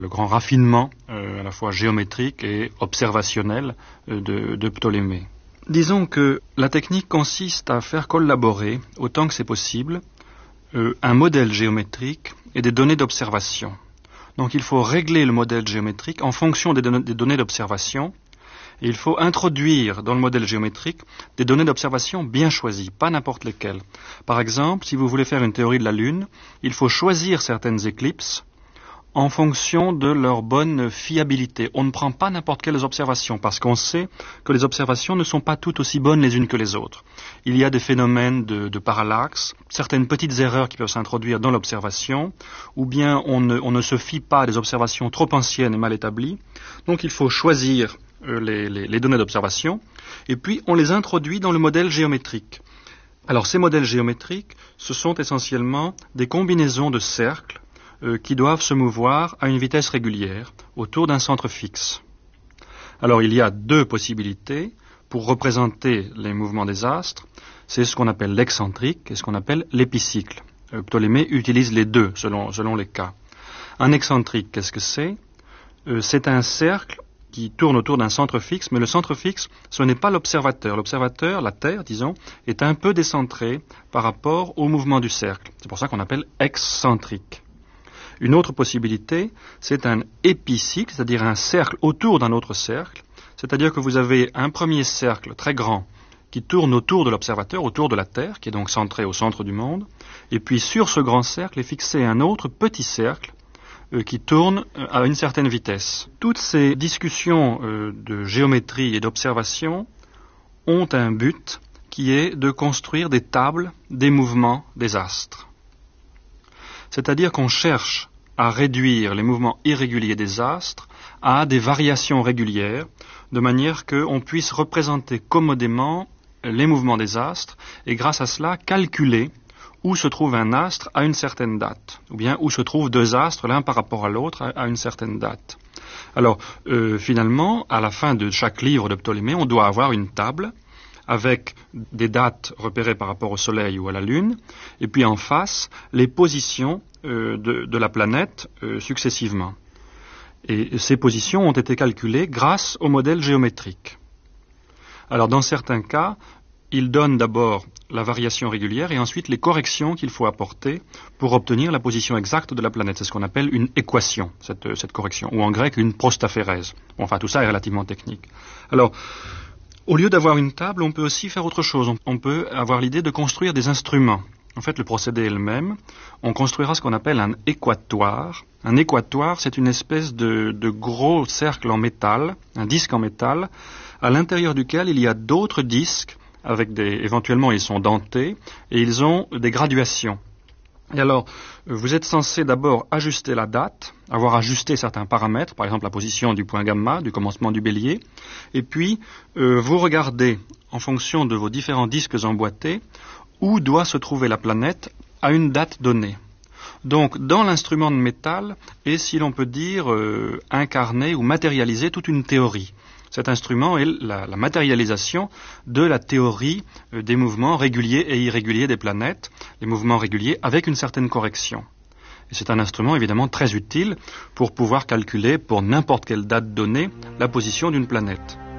le grand raffinement à la fois géométrique et observationnel de Ptolémée. Disons que la technique consiste à faire collaborer, autant que c'est possible, un modèle géométrique et des données d'observation. Donc il faut régler le modèle géométrique en fonction des données d'observation, et il faut introduire dans le modèle géométrique des données d'observation bien choisies, pas n'importe lesquelles. Par exemple, si vous voulez faire une théorie de la Lune, il faut choisir certaines éclipses en fonction de leur bonne fiabilité. On ne prend pas n'importe quelles observations, parce qu'on sait que les observations ne sont pas toutes aussi bonnes les unes que les autres. Il y a des phénomènes de parallaxe, certaines petites erreurs qui peuvent s'introduire dans l'observation, ou bien on ne se fie pas à des observations trop anciennes et mal établies. Donc il faut choisir les données d'observation, et puis on les introduit dans le modèle géométrique. Alors ces modèles géométriques, ce sont essentiellement des combinaisons de cercles qui doivent se mouvoir à une vitesse régulière autour d'un centre fixe. Alors il y a deux possibilités pour représenter les mouvements des astres. C'est ce qu'on appelle l'excentrique et ce qu'on appelle l'épicycle. Ptolémée utilise les deux selon les cas. Un excentrique, qu'est-ce que c'est ? C'est un cercle qui tourne autour d'un centre fixe, mais le centre fixe, ce n'est pas l'observateur. L'observateur, la Terre, disons, est un peu décentré par rapport au mouvement du cercle. C'est pour ça qu'on appelle excentrique. Une autre possibilité, c'est un épicycle, c'est-à-dire un cercle autour d'un autre cercle, c'est-à-dire que vous avez un premier cercle très grand qui tourne autour de l'observateur, autour de la Terre, qui est donc centré au centre du monde, et puis sur ce grand cercle est fixé un autre petit cercle qui tourne à une certaine vitesse. Toutes ces discussions de géométrie et d'observation ont un but qui est de construire des tables des mouvements des astres. C'est-à-dire qu'on cherche à réduire les mouvements irréguliers des astres à des variations régulières, de manière qu'on puisse représenter commodément les mouvements des astres, et grâce à cela calculer où se trouve un astre à une certaine date, ou bien où se trouvent deux astres l'un par rapport à l'autre à une certaine date. Alors, finalement, à la fin de chaque livre de Ptolémée, on doit avoir une table avec des dates repérées par rapport au Soleil ou à la Lune, et puis en face, les positions de la planète successivement. Et ces positions ont été calculées grâce au modèle géométrique. Alors, dans certains cas, il donne d'abord la variation régulière et ensuite les corrections qu'il faut apporter pour obtenir la position exacte de la planète. C'est ce qu'on appelle une équation, cette correction, ou en grec une prostaphérèse. Bon, enfin, tout ça est relativement technique. Alors, au lieu d'avoir une table, on peut aussi faire autre chose. On peut avoir l'idée de construire des instruments. En fait, le procédé est le même. On construira ce qu'on appelle un équatoire. Un équatoire, c'est une espèce de gros cercle en métal, un disque en métal, à l'intérieur duquel il y a d'autres disques, éventuellement ils sont dentés, et ils ont des graduations. Et alors, vous êtes censé d'abord ajuster la date, avoir ajusté certains paramètres, par exemple la position du point gamma, du commencement du bélier, et puis vous regardez, en fonction de vos différents disques emboîtés, où doit se trouver la planète à une date donnée. Donc, dans l'instrument de métal est, si l'on peut dire, incarné ou matérialisé toute une théorie. Cet instrument est la matérialisation de la théorie des mouvements réguliers et irréguliers des planètes, les mouvements réguliers avec une certaine correction. Et c'est un instrument évidemment très utile pour pouvoir calculer pour n'importe quelle date donnée la position d'une planète.